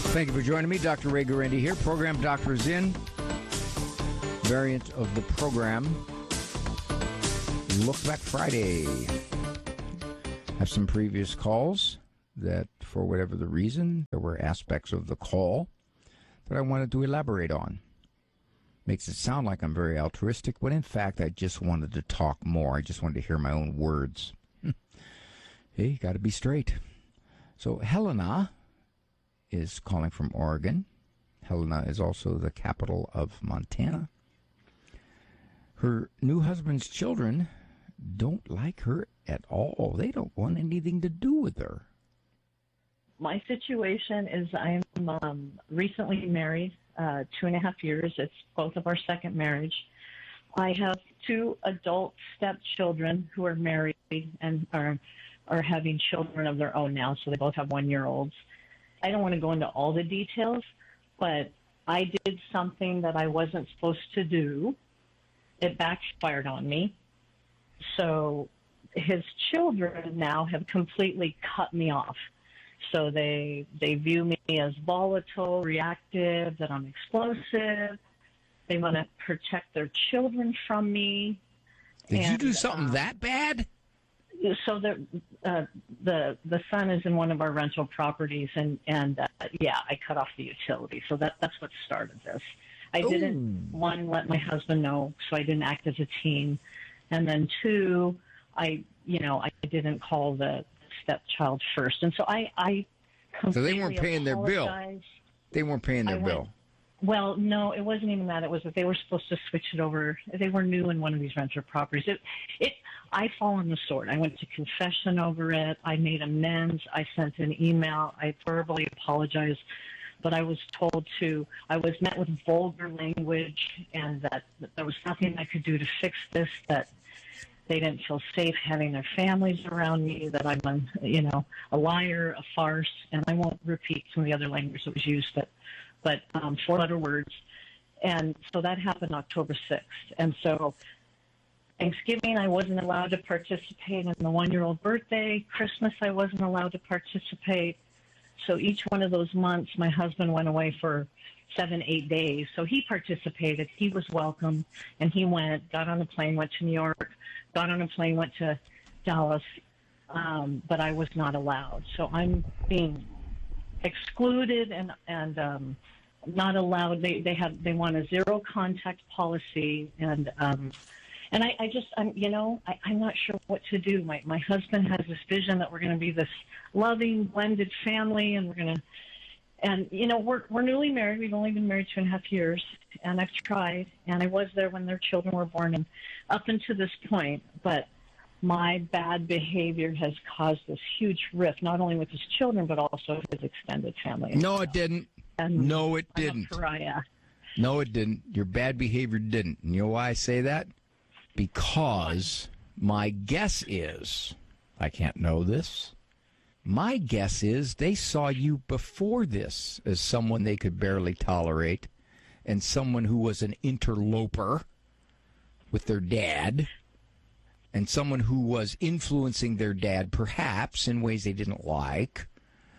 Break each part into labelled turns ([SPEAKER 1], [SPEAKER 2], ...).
[SPEAKER 1] Thank you for joining me. Dr. Ray Guarendi here. Program Doctors In. Variant of the program. Look Back Friday. I have some previous calls that, for whatever the reason, there were aspects of the call that I wanted to elaborate on. Makes it sound like I'm very altruistic, but in fact, I just wanted to talk more. I just wanted to hear my own words. Hey, got to be straight. So Helena is calling from Oregon. Helena is also the capital of Montana. Her new husband's children don't like her at all. They don't want anything to do with her.
[SPEAKER 2] My situation is I'm recently married, 2.5 years. It's both of our second marriage. I have 2 adult stepchildren who are married and are having children of their own now, so they both have 1-year-olds. I don't want to go into all the details, but I did something that I wasn't supposed to do. It backfired on me. So his children now have completely cut me off. So they view me as volatile, reactive, that I'm explosive. They want to protect their children from me.
[SPEAKER 1] Did you do something that bad?
[SPEAKER 2] So the son is in one of our rental properties, and I cut off the utility. So that's what started this. I didn't, one, let my husband know, so I didn't act as a team. And then 2, I didn't call the stepchild first. And so I completely
[SPEAKER 1] So they weren't paying their bill. They weren't paying their bill.
[SPEAKER 2] Well, no, it wasn't even that. It was that they were supposed to switch it over. They were new in one of these rental properties. I fall on the sword. I went to confession over it. I made amends. I sent an email. I verbally apologized. But I was I was met with vulgar language, and that there was nothing I could do to fix this, that they didn't feel safe having their families around me, that I'm a liar, a farce, and I won't repeat some of the other language that was used, but 4-letter words. And so that happened October 6th. And so Thanksgiving, I wasn't allowed to participate in the 1-year-old birthday. Christmas, I wasn't allowed to participate. So each one of those months, my husband went away for 7-8 days. So he participated. He was welcome, and he went, got on a plane, went to New York, got on a plane, went to Dallas, but I was not allowed. So I'm being excluded and not allowed. They want a zero contact policy, and I'm not sure what to do. My husband has this vision that we're going to be this loving blended family, and we're newly married. We've only been married 2.5 years, and I've tried, and I was there when their children were born, and up until this point, but my bad behavior has caused this huge rift, not only with his children, but also his extended family.
[SPEAKER 1] No, it didn't. No, it didn't.
[SPEAKER 2] I'm a pariah.
[SPEAKER 1] No, it didn't. Your bad behavior didn't. And you know why I say that? Because my guess is, I can't know this, my guess is they saw you before this as someone they could barely tolerate and someone who was an interloper with their dad and someone who was influencing their dad perhaps in ways they didn't like.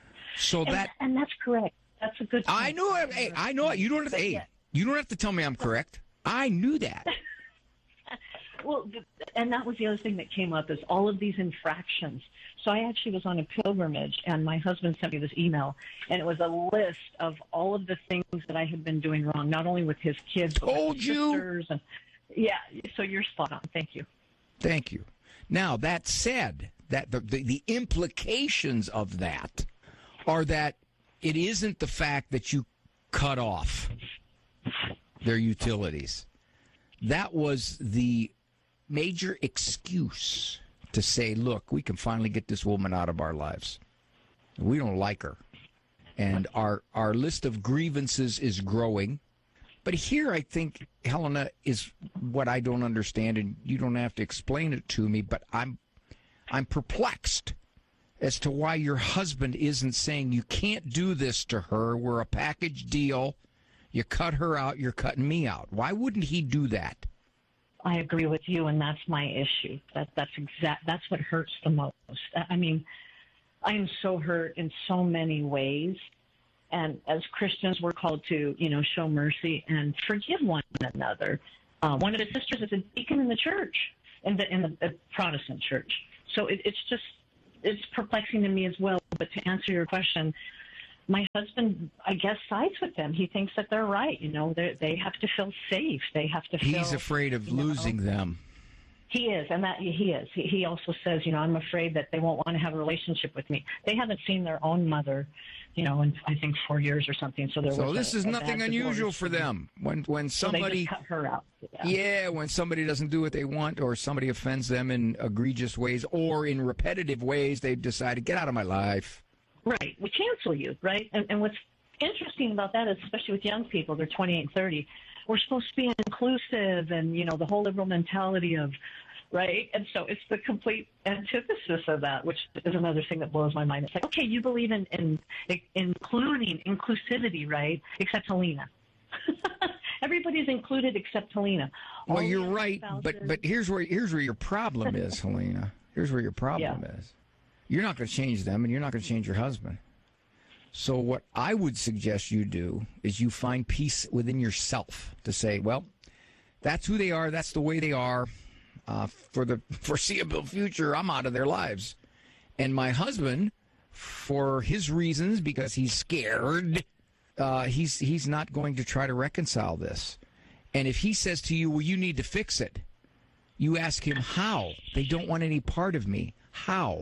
[SPEAKER 2] And that's correct. That's a good point.
[SPEAKER 1] I know it. Hey, I know it. You don't have to tell me I'm correct. I knew that.
[SPEAKER 2] Well, and that was the other thing that came up is all of these infractions. So I actually was on a pilgrimage, and my husband sent me this email, and it was a list of all of the things that I had been doing wrong, not only with his kids, but with his sisters. And, yeah, so you're spot on. Thank you.
[SPEAKER 1] Thank you. Now, that said, that the implications of that are that it isn't the fact that you cut off their utilities. That was the major excuse to say, look, we can finally get this woman out of our lives. We don't like her. And our list of grievances is growing. But here I think, Helena, is what I don't understand, and you don't have to explain it to me, but I'm perplexed as to why your husband isn't saying you can't do this to her. We're a package deal. You cut her out, you're cutting me out. Why wouldn't he do that?
[SPEAKER 2] I agree with you, and that's my issue. That's what hurts the most. I mean, I am so hurt in so many ways, And as Christians, we're called to, show mercy and forgive one another. One of his sisters is a deacon in the church, in the Protestant church. So it's perplexing to me as well. But to answer your question, my husband, I guess, sides with them. He thinks that they're right. They have to feel safe. They have to feel.
[SPEAKER 1] He's afraid of losing them.
[SPEAKER 2] He is, and he is. He also says, I'm afraid that they won't want to have a relationship with me. They haven't seen their own mother, in I think 4 years or something. So
[SPEAKER 1] this is nothing unusual for them. When somebody
[SPEAKER 2] so they just cut her out.
[SPEAKER 1] Yeah, when somebody doesn't do what they want, or somebody offends them in egregious ways or in repetitive ways, they decide to get out of my life.
[SPEAKER 2] Right, we cancel you, right? And what's interesting about that is, especially with young people, they're 28 and 30. We're supposed to be inclusive and, the whole liberal mentality of, right? And so it's the complete antithesis of that, which is another thing that blows my mind. It's like, okay, you believe in including inclusivity, right? Except Helena. Everybody's included except Helena.
[SPEAKER 1] Well, you're right, but here's where your problem is, Helena. Here's where your problem is. You're not going to change them, and you're not going to change your husband. So what I would suggest you do is you find peace within yourself to say, well, that's who they are. That's the way they are. For the foreseeable future, I'm out of their lives. And my husband, for his reasons, because he's scared, he's not going to try to reconcile this. And if he says to you, well, you need to fix it, you ask him how. They don't want any part of me. How?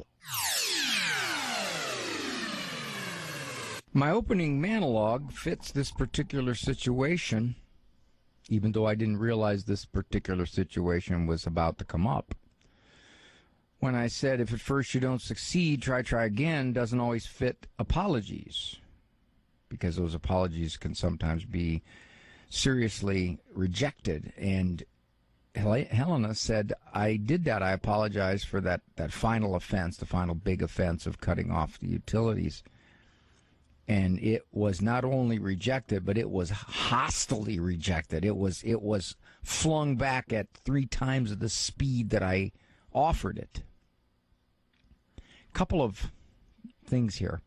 [SPEAKER 1] My opening monologue fits this particular situation, even though I didn't realize this particular situation was about to come up. When I said, if at first you don't succeed, try again, doesn't always fit apologies, because those apologies can sometimes be seriously rejected. And Helena said, I did that. I apologize for that final offense, the final big offense of cutting off the utilities. And it was not only rejected, but it was hostilely rejected. It was flung back at 3 times the speed that I offered it. Couple of things here.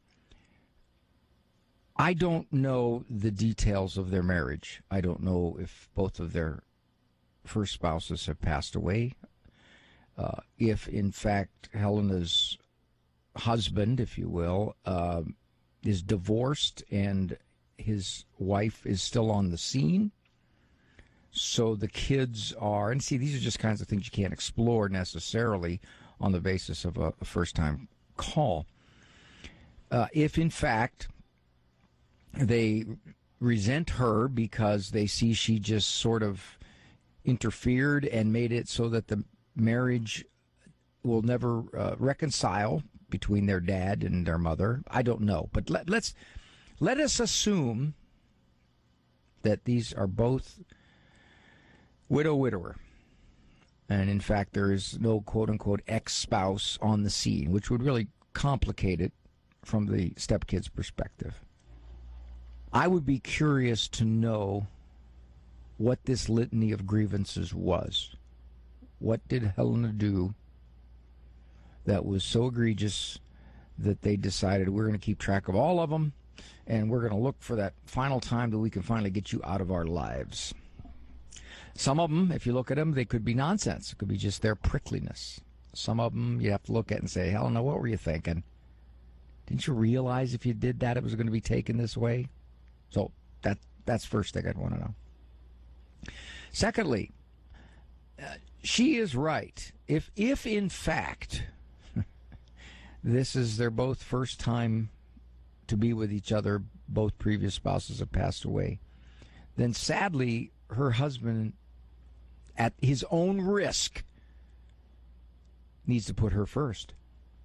[SPEAKER 1] I don't know the details of their marriage. I don't know if both of their first spouses have passed away. If, in fact, Helena's husband, if you will, is divorced and his wife is still on the scene. So the kids are, and see, these are just kinds of things you can't explore necessarily on the basis of a first-time call. If, in fact, they resent her because they see she just sort of interfered and made it so that the marriage will never reconcile between their dad and their mother, I don't know. But let us assume that these are both widower. And in fact, there is no quote-unquote ex-spouse on the scene, which would really complicate it from the stepkid's perspective. I would be curious to know what this litany of grievances was. What did Helena do that was so egregious that they decided we're going to keep track of all of them, and we're going to look for that final time that we can finally get you out of our lives? Some of them, if you look at them, they could be nonsense. It could be just their prickliness. Some of them you have to look at and say, Helena, what were you thinking? Didn't you realize if you did that it was going to be taken this way? So that's first thing I'd want to know. Secondly, she is right. If in fact this is their both first time to be with each other, both previous spouses have passed away, then sadly her husband, at his own risk, needs to put her first.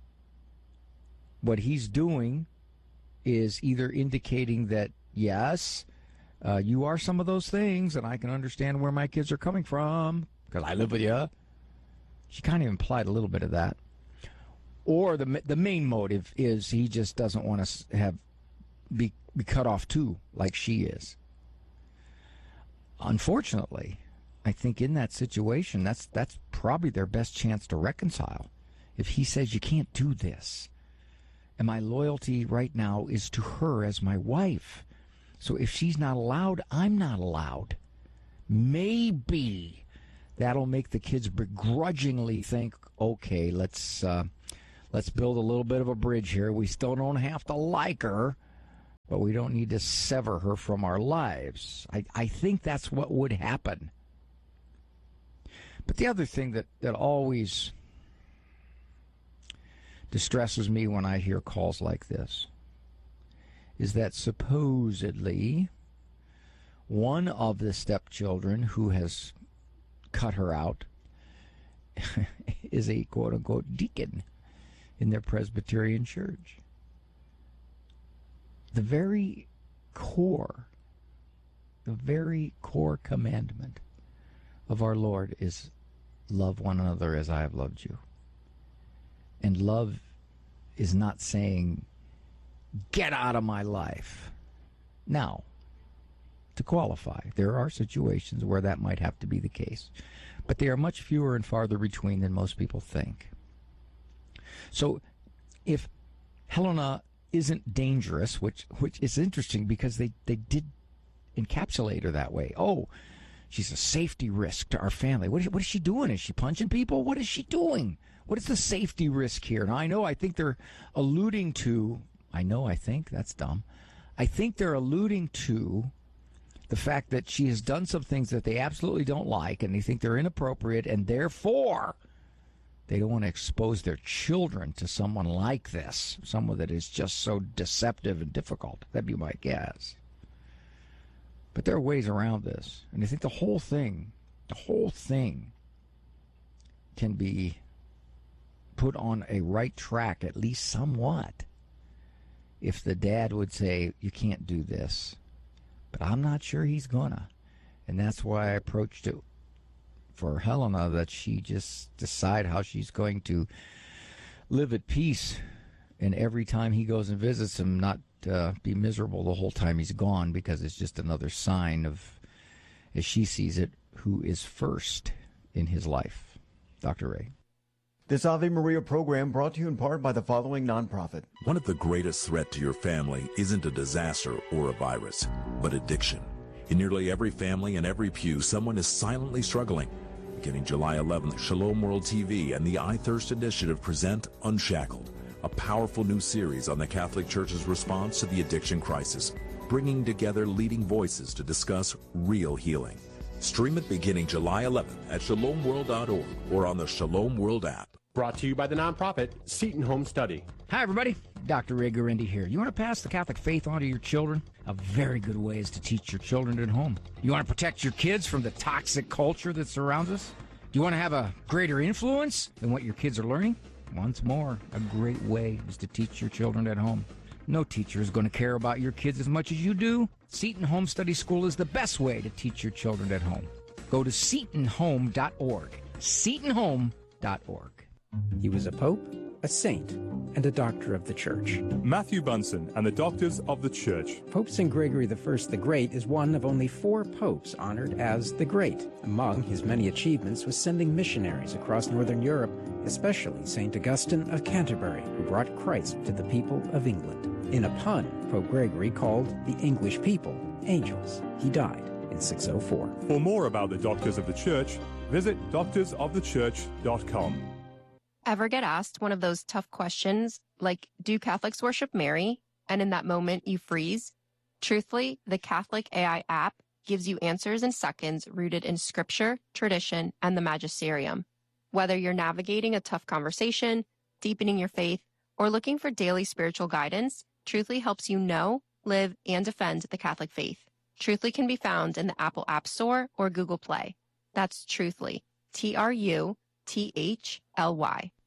[SPEAKER 1] What he's doing is either indicating that, yes, you are some of those things, and I can understand where my kids are coming from because I live with you. She kind of implied a little bit of that. Or the main motive is he just doesn't want to be cut off too, like she is. Unfortunately, I think in that situation, that's probably their best chance to reconcile. If he says you can't do this, And my loyalty right now is to her as my wife. So if she's not allowed, I'm not allowed. Maybe that'll make the kids begrudgingly think, okay, let's build a little bit of a bridge here. We still don't have to like her, but we don't need to sever her from our lives. I think that's what would happen. But the other thing that always distresses me when I hear calls like this is that supposedly one of the stepchildren who has cut her out is a quote-unquote deacon in their Presbyterian church. The very core commandment of our Lord is love one another as I have loved you. And love is not saying, get out of my life. Now, to qualify, there are situations where that might have to be the case, but they are much fewer and farther between than most people think. So if Helena isn't dangerous, which is interesting because they did encapsulate her that way. Oh, she's a safety risk to our family. What is she doing? Is she punching people? What is she doing? What is the safety risk here? Now, I think they're alluding to, I think that's dumb. I think they're alluding to the fact that she has done some things that they absolutely don't like and they think they're inappropriate, and therefore they don't want to expose their children to someone like this, someone that is just so deceptive and difficult. That'd be my guess. But there are ways around this. And I think the whole thing can be put on a right track, at least somewhat, if the dad would say, you can't do this. But I'm not sure he's gonna. And that's why I approached it for Helena, that she just decide how she's going to live at peace, and every time he goes and visits him, not be miserable the whole time he's gone, because it's just another sign of, as she sees it, who is first in his life. Dr. Ray.
[SPEAKER 3] This Ave Maria program brought to you in part by the following nonprofit.
[SPEAKER 4] One of the greatest threats to your family isn't a disaster or a virus, but addiction. In nearly every family and every pew, someone is silently struggling. Beginning July 11th, Shalom World TV and the I Thirst Initiative present Unshackled, a powerful new series on the Catholic Church's response to the addiction crisis, bringing together leading voices to discuss real healing. Stream it beginning July 11th at shalomworld.org or on the Shalom World app.
[SPEAKER 5] Brought to you by the nonprofit Seton Home Study.
[SPEAKER 1] Hi, everybody. Dr. Ray Guarendi here. You want to pass the Catholic faith on to your children? A very good way is to teach your children at home. You want to protect your kids from the toxic culture that surrounds us? Do you want to have a greater influence than what your kids are learning? Once more, a great way is to teach your children at home. No teacher is going to care about your kids as much as you do. Seton Home Study School is the best way to teach your children at home. Go to setonhome.org. setonhome.org.
[SPEAKER 6] He was a pope, a saint, and a doctor of the Church.
[SPEAKER 7] Matthew Bunson and the Doctors of the Church.
[SPEAKER 6] Pope St. Gregory I the Great is one of only 4 popes honored as the Great. Among his many achievements was sending missionaries across Northern Europe, especially St. Augustine of Canterbury, who brought Christ to the people of England. In a pun, Pope Gregory called the English people angels. He died in 604.
[SPEAKER 7] For more about the Doctors of the Church, visit doctorsofthechurch.com.
[SPEAKER 8] Ever get asked one of those tough questions, like, do Catholics worship Mary? And in that moment, you freeze? Truthfully, the Catholic AI app gives you answers in seconds rooted in scripture, tradition, and the magisterium. Whether you're navigating a tough conversation, deepening your faith, or looking for daily spiritual guidance, Truthfully helps you know, live, and defend the Catholic faith. Truthfully can be found in the Apple App Store or Google Play. That's Truthfully, Truthly.